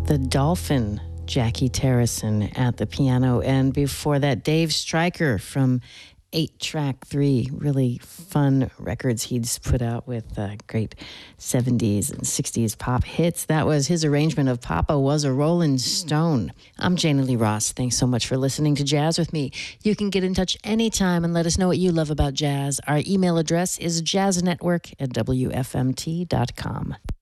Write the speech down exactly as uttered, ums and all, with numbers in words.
The Dolphin, Jackie Terrison at the piano. And before that, Dave Stryker from eight track three. Really fun records he's put out with uh, great seventies and sixties pop hits. That was his arrangement of Papa Was a Rolling Stone. I'm Jana Lee Ross. Thanks so much for listening to Jazz with me. You can get in touch anytime and let us know what you love about jazz. Our email address is jazznetwork at w f m t dot com.